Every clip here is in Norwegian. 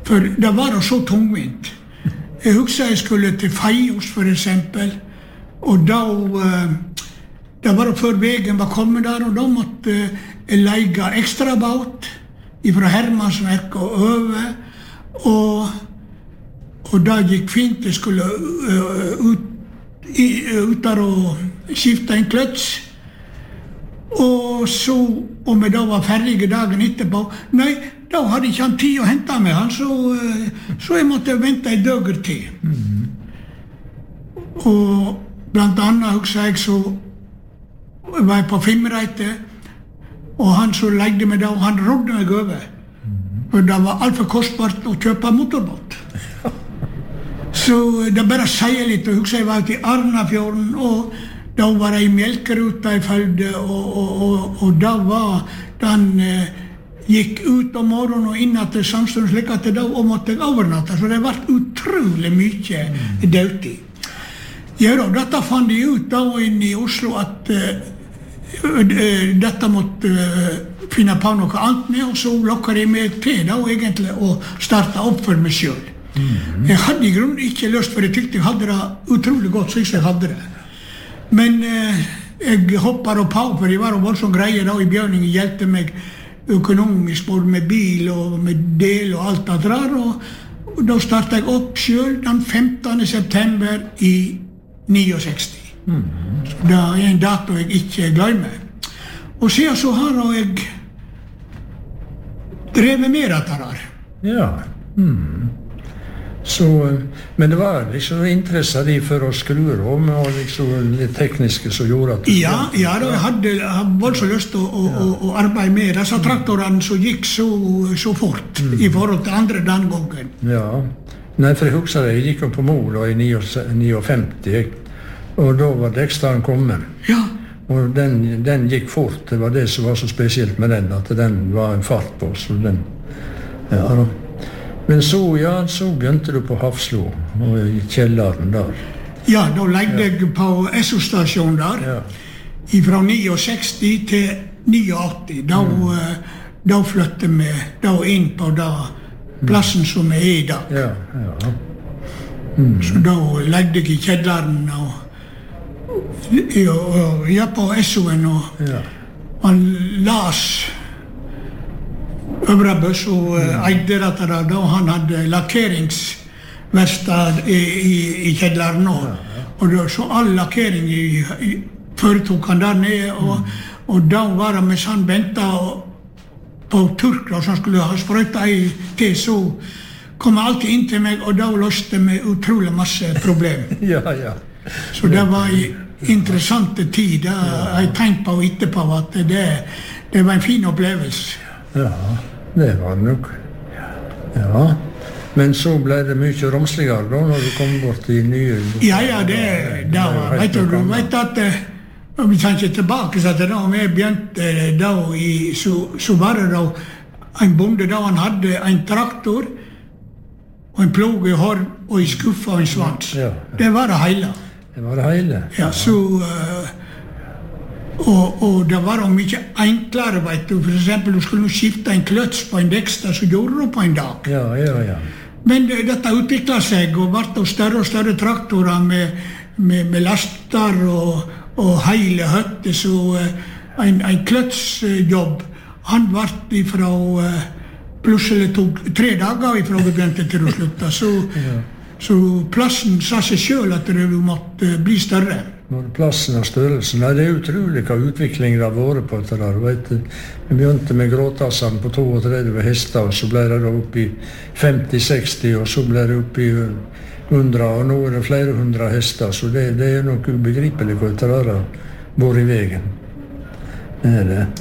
For det var så tungvint. Jeg husker jeg skulle til Feios for eksempel, og da det var før veien var kommet der, og da måtte jeg leie ekstra båt fra Hermansverk og øve, og da gikk fint. Jeg skulle ut der og skifte en kløts, og så, om jeg da var ferdig dagen etterpå, nei, da hadde ikke han tid å hente meg han, så jeg måtte vente en døger til. Og blant annet husker jeg så var jeg på Fimreite, og han som leide meg da, han rådde meg over. Og det var alt for kostbart å kjøpe motorbåt. Så det bare sier litt, og husker jeg var ute i Arnafjorden, og da var jeg i Melkeruta i Følde, og da var den gikk ut om morgenen og inn til Samstund, slik at da måtte jeg overnatte, så det var utrolig mye dødtid. Ja da, dette fant jeg ut da inne i Oslo at dette måtte finne på noe annet med, og så lokket jeg meg til da egentlig å starte opp for meg selv. Jeg hadde i grunnen ikke lyst, for jeg tykte jeg hadde det utrolig godt, så jeg hadde det. Men jeg hoppet på, for jeg var voldsomt greie da i Bjørningen, hjelpte meg økonomisk, både med bil og med del og alt det der, og da startet jeg opp selv den 15. september i 69. Det en dato jeg ikke glemmer. Og siden så har jeg drevet med dette der. Ja. Så, men det var liksom interesse de for å skru om, og liksom det tekniske som gjorde at... Ja, jeg hadde voldsomt lyst til å arbeide med disse traktorene som gikk så fort i forhold til andre den gangen. Ja, nei, for jeg husker det, jeg gikk på Mol i 59, og da var Dekstaren kommet. Ja. Og den gikk fort, det var det som var så spesielt med den, at den var en fart på, så den... Ja, da. Men så begynte du på Hafslo, og i kjelleren der. Ja, da legde jeg på SO-stasjonen der, fra 69 til 89. Da flyttet vi da inn på plassen som er i dag. Ja. Så da legde jeg i kjelleren, og jeg på SO-en, og han las Øvrabøs og eide dette da han hadde lakkeringsverkstad i kjelleren nå. Og da så all lakkering foretok han der nede, og da var det mens han ventet på Turkla, som skulle ha sprøyta til, så kom han alltid inn til meg, og da løste vi utrolig masse problem. Ja. Så det var en interessant tid, da jeg tenkte på etterpå at det var en fin opplevelse. Ja, det var det nok. Ja, men så ble det mye romsligere da, når du kom bort i nye... Ja, det var, vet du at, om vi tenker tilbake, så da vi begynte da, så var det da en bonde da, han hadde en traktor, og en plog i hård, og en skuffa og en svans. Det var det hele. Det var det hele? Ja, så... Og det var mye enklere, vet du. For eksempel, du skulle skifte en kløts på en Dexter, så gjorde du på en dag. Ja. Men dette utviklet seg, og ble større og større traktorer med laster og hele høtter, så en kløtsjobb, han ble fra plutselig tok 3 dager fra vi begynte til å slutte. Så plassen sa seg selv at det måtte bli større. Plassen og størrelsen, det er utrolig hva utviklingen har vært på dette der, vet du. Vi begynte med gråtassene på 32 hester, og så ble det opp i 50-60, og så ble det opp i 100, og nå er det flere 100 hester, så det er nok ubegripelig hva dette der har vært i veien. Det er det.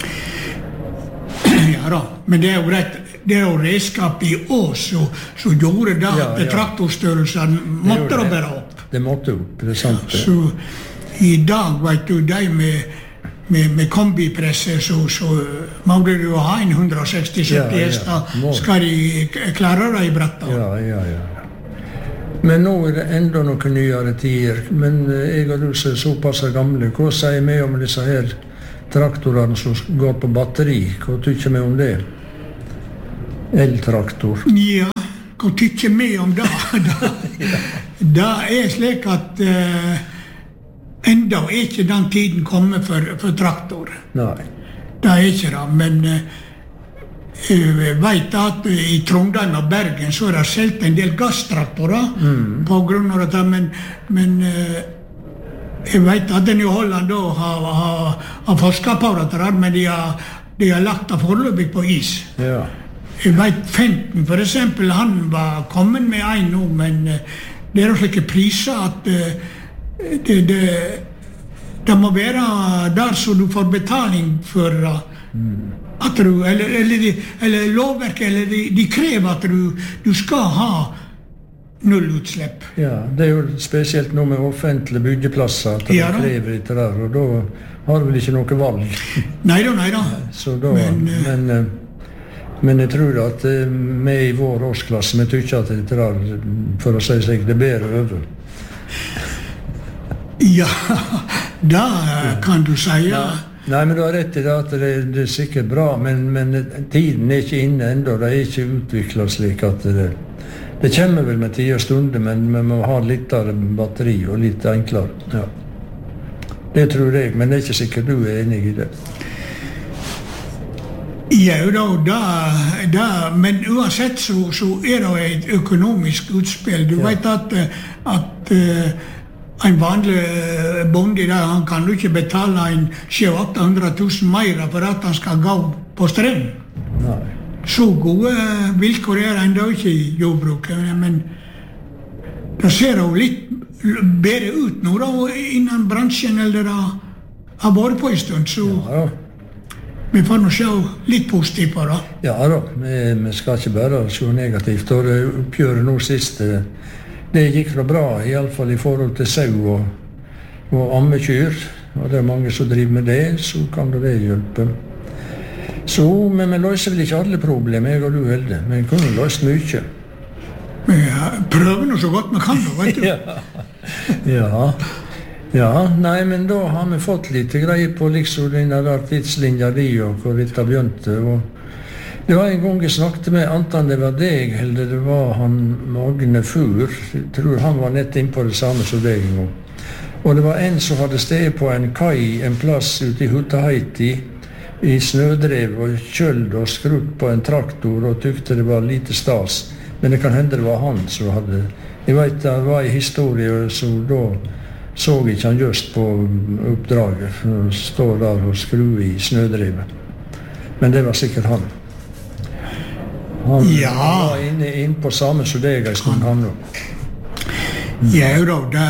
Ja da, men det er jo rett. Det er jo redskap i oss, så gjorde det at traktorstørrelsen måtte da bare opp. Det måtte opp, det er sant det. Så i dag, vet du, de med kombipresser, så mangler du å ha en 160-70 hester, skal de klare det i bratta. Ja. Men nå er det enda noen nyere tider, men jeg og du er såpass gamle. Hva sier vi om disse her traktorene som går på batteri? Hva tykker vi om det? Eltraktor. Ja, hva tykker vi om det? Det slik at enda ikke den tiden kommet for traktor. Nei. Det ikke det, men jeg vet at i Trondheim og Bergen så det selv en del gasstraktorer på grunn av dette, men jeg vet at den i Holland da har forsket på dette, men de har lagt det foreløpig på is. Ja. Jeg vet Fenton, for eksempel, han var kommet med en nå, men det slike priser at det må være der så du får betaling for at du, eller lovverket, eller de krever at du skal ha nullutslipp. Ja, det jo spesielt noe med offentlige byggeplasser, at de krever etter der, og da har du vel ikke noe valg. Neida. Så da, men jeg tror at vi i vår årsklasse, vi tykker at det der, for å si seg, det bedre over. Ja, det kan du si, ja. Nei, men du har rett i det at det sikkert bra, men tiden ikke inne enda, det ikke utviklet slik at det kommer vel med tid og stunder, men vi må ha litt av batteri og litt enklere. Ja. Det tror jeg, men det ikke sikkert du enig i det. Ja, da, men uansett så det et økonomisk utspill. Du vet at en vanlig bonde der, han kan jo ikke betale 700 000 mer for at han skal gå på strøm. Nei. Så gode vilkår enda ikke i jordbruket, men det ser jo litt bedre ut nå da, innen bransjen eller det har vært på en stund, så vi får nå se litt positivt på det. Ja da, vi skal ikke bare se negativt, og det oppgjøret nå sist, det gikk da bra, i alle fall i forhold til sau og ammekyr, og det mange som driver med det, så kan det hjelpe. Så, men vi løser vel ikke alle problemer, jeg og du Helde, men vi kunne løst mye. Vi prøver nå så godt vi kan da, vet du. Ja, nei, men da har vi fått litt greie på liksom denne der tidslinja di og hvor dette begynte, og det var en gang jeg snakket med, anten det var deg, eller det var han Magne Fur, jeg tror han var nett inn på det samme som deg en gang. Og det var en som hadde steget på en kai, en plass ute i Hutaheiti, i snødrev og kjøld og skrutt på en traktor og tykte det var lite stas. Men det kan hende det var han som hadde, jeg vet det var en historie, så da så ikke han just på oppdraget, for å stå der og skru i snødrevet. Men det var sikkert han. Han var inne på samme som deg en stund, han nå. Ja, da,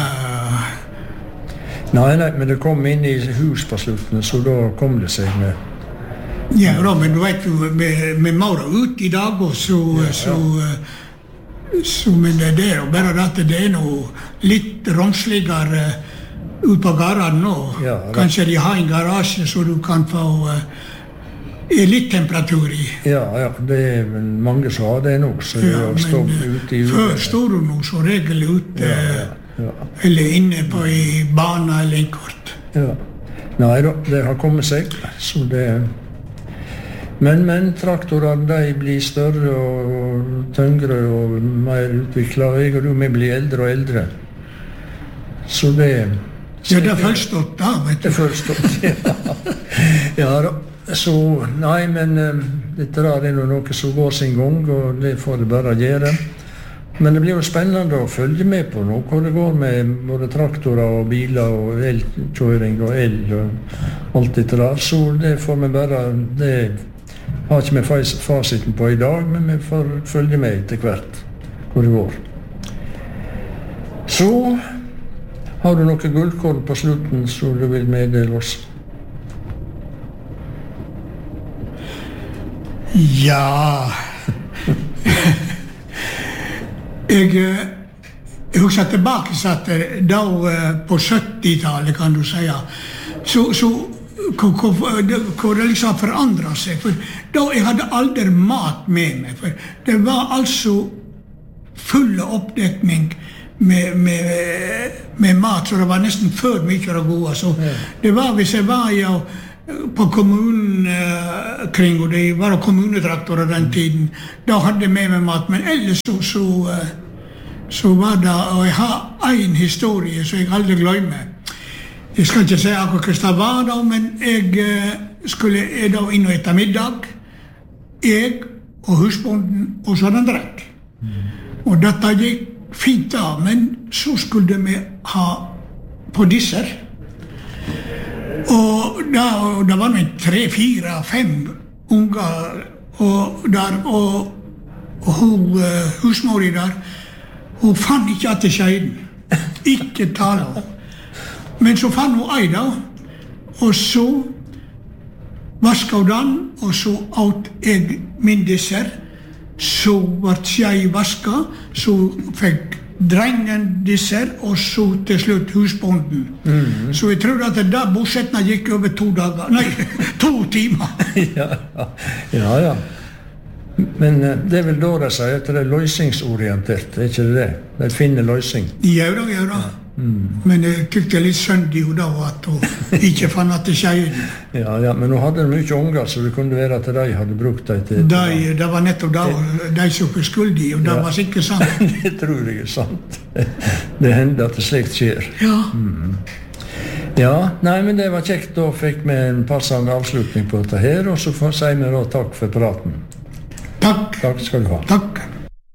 Nei, men det kom inn i hus på slutten, så da kom det seg med. Ja, da, men du vet jo, vi må da ut i dag, og så men det jo bare at det noe litt romsligere ut på garaen nå. Ja, kanskje de har en garasje så du kan få litt temperatur i. Ja, det mange som har det nå, så det stå ute i før står du nå så regel ute, eller inne på i bana eller en kort. Ja. Nei da, det har kommet seg, så det Men traktorene, de blir større og tyngre og mer utviklet, og jeg og du, vi blir eldre og eldre. Så det... Ja, det er førstått da, vet du. Det er førstått, ja da. Så, nei, men dette er noe som går sin gang, og det får det bare gjøre. Men det blir jo spennende å følge med på nå, hvor det går med både traktorer og biler og elkjøring og el og alt dette der. Så det får vi bare... Det har ikke vi fasiten på i dag, men vi får følge med etter hvert hvor det går. Så har du noe gullkorn på slutten som du vil meddele oss? Ja... Jeg husker tilbake at da på 70-tallet, kan du si, så hvor det liksom forandret seg. For da jeg hadde aldri mat med meg. For det var altså full oppdekning med mat, så det var nesten for mye av det gode. Så det var hvis jeg var på kommunen kring, og det var kommunetraktorer den tiden, da hadde jeg med meg mat, men ellers så var det, og jeg har en historie som jeg aldri glemmer. Jeg skal ikke si akkurat hva det var da, men jeg skulle da inn og ette middag, jeg og husbonden, og så hadde han drekk. Og dette gikk fint da, men så skulle vi ha på disser. Og da var det 3, 4, 5 unger og hun husmor der, hun fann ikke at det skjedde. Ikke tale om. Men så fann hun ei da, og så vasket hun den, og så åt jeg min disser. Så ble jeg vasket, så fikk drengen disser, og så til slutt husbonden. Så jeg tror at da bosettene gikk over 2 dager, nei, 2 timer. Ja. Men det er vel da de sier at det er løsningsorientert, er ikke det? De finner løsning. Ja da. Men jeg tykte litt synd i da at hun ikke fann at det skjedde. Ja, men hun hadde mye unger, så det kunne være at de hadde brukt dem til... Det var nettopp da de som var skyldige, og det var sikkert sant. Det tror jeg er sant. Det hender at det slikt skjer. Ja, nei, men det var kjekt. Da fikk vi en passende avslutning på dette her, og så sier vi da takk for praten. Takk. Takk skal du ha. Takk.